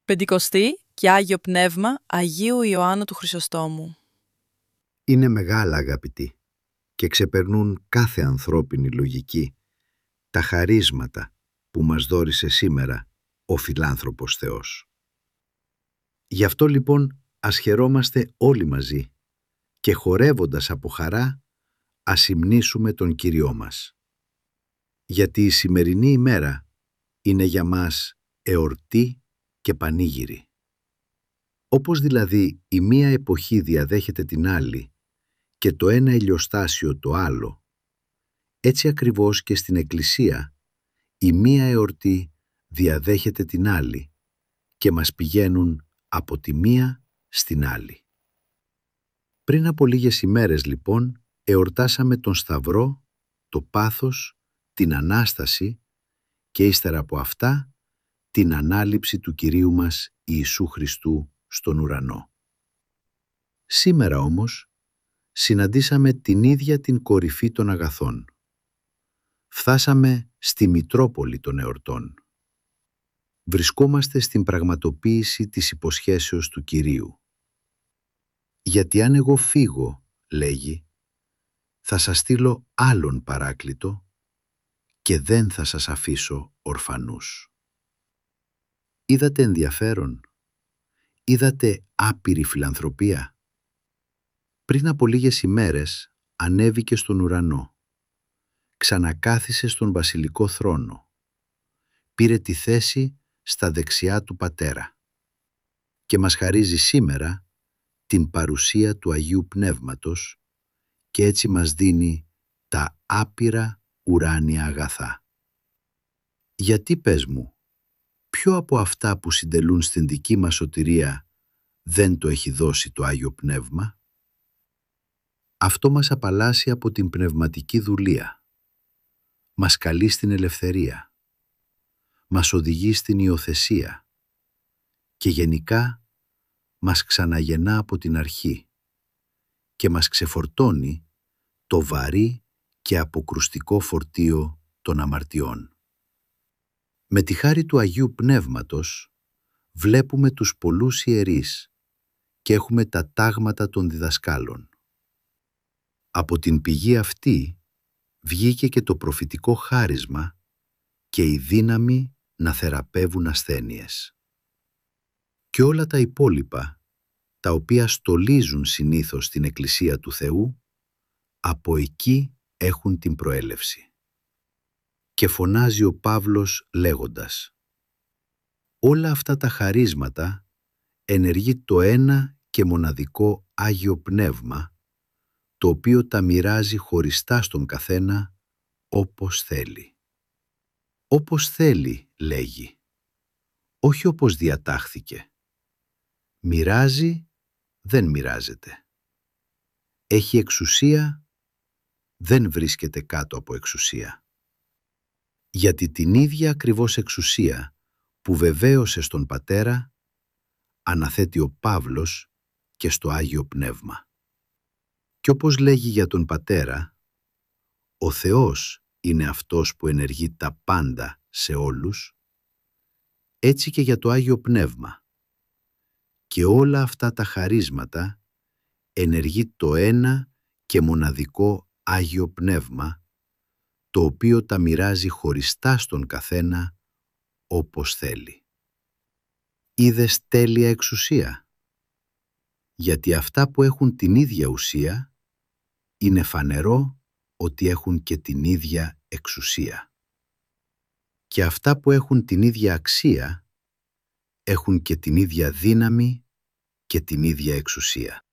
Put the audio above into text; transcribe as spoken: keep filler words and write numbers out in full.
Πεντηκοστή και Άγιο Πνεύμα Αγίου Ιωάννου του Χρυσοστόμου. Είναι μεγάλα, αγαπητοί, και ξεπερνούν κάθε ανθρώπινη λογική τα χαρίσματα που μας δώρισε σήμερα ο φιλάνθρωπος Θεός. Γι' αυτό λοιπόν ας χαιρόμαστε όλοι μαζί και χορεύοντας από χαρά ας υμνήσουμε τον Κύριό μας. Γιατί η σημερινή ημέρα είναι για μας εορτή και πανήγυρη. Όπως δηλαδή η μία εποχή διαδέχεται την άλλη και το ένα ηλιοστάσιο το άλλο, έτσι ακριβώς και στην Εκκλησία η μία εορτή διαδέχεται την άλλη και μας πηγαίνουν από τη μία στην άλλη. Πριν από λίγες ημέρες λοιπόν εορτάσαμε τον Σταυρό, το πάθος, την Ανάσταση και ύστερα από αυτά την Ανάληψη του Κυρίου μας Ιησού Χριστού στον ουρανό. Σήμερα όμως συναντήσαμε την ίδια την κορυφή των αγαθών. Φτάσαμε στη Μητρόπολη των εορτών. Βρισκόμαστε στην πραγματοποίηση της υποσχέσεως του Κυρίου. Γιατί αν εγώ φύγω, λέγει, θα σας στείλω άλλον παράκλητο και δεν θα σας αφήσω ορφανούς. Είδατε ενδιαφέρον? Είδατε άπειρη φιλανθρωπία? Πριν από λίγες ημέρες ανέβηκε στον ουρανό. Ξανακάθισε στον βασιλικό θρόνο. Πήρε τη θέση στα δεξιά του Πατέρα. Και μας χαρίζει σήμερα την παρουσία του Αγίου Πνεύματος και έτσι μας δίνει τα άπειρα ουράνια αγαθά. Γιατί, πες μου, ποιο από αυτά που συντελούν στην δική μας σωτηρία δεν το έχει δώσει το Άγιο Πνεύμα? Αυτό μας απαλλάσσει από την πνευματική δουλεία. Μας καλεί στην ελευθερία. Μας οδηγεί στην υιοθεσία. Και γενικά μας ξαναγεννά από την αρχή και μας ξεφορτώνει το βαρύ και αποκρουστικό φορτίο των αμαρτιών. Με τη χάρη του Αγίου Πνεύματος βλέπουμε τους πολλούς ιερείς και έχουμε τα τάγματα των διδασκάλων. Από την πηγή αυτή βγήκε και το προφητικό χάρισμα και η δύναμη να θεραπεύουν ασθένειες. Και όλα τα υπόλοιπα, τα οποία στολίζουν συνήθως την Εκκλησία του Θεού, από εκεί έχουν την προέλευση. Και φωνάζει ο Παύλος λέγοντας: όλα αυτά τα χαρίσματα ενεργεί το ένα και μοναδικό Άγιο Πνεύμα, το οποίο τα μοιράζει χωριστά στον καθένα όπως θέλει. Όπως θέλει, λέγει, όχι όπως διατάχθηκε. Μοιράζει, δεν μοιράζεται. Έχει εξουσία, δεν βρίσκεται κάτω από εξουσία. Γιατί την ίδια ακριβώς εξουσία που βεβαίωσε στον Πατέρα, αναθέτει ο Παύλος και στο Άγιο Πνεύμα. Κι όπως λέγει για τον Πατέρα, ο Θεός είναι αυτός που ενεργεί τα πάντα σε όλους, έτσι και για το Άγιο Πνεύμα. Και όλα αυτά τα χαρίσματα ενεργεί το ένα και μοναδικό Άγιο Πνεύμα, το οποίο τα μοιράζει χωριστά στον καθένα όπως θέλει. Είδες τέλεια εξουσία? Γιατί αυτά που έχουν την ίδια ουσία είναι φανερό ότι έχουν και την ίδια εξουσία. Και αυτά που έχουν την ίδια αξία έχουν και την ίδια δύναμη και την ίδια εξουσία.